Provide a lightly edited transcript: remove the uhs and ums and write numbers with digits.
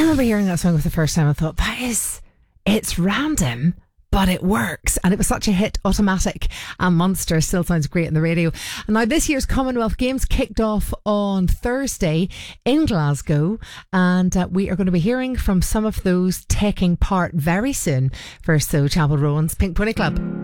remember hearing that song for the first time. I thought, it's random, but it works. And it was such a hit, Automatic, and Monster still sounds great in the radio. And now this year's Commonwealth Games kicked off on Thursday in Glasgow, and we are going to be hearing from some of those taking part very soon. First, so Chapel Rowan's Pink Pony Club.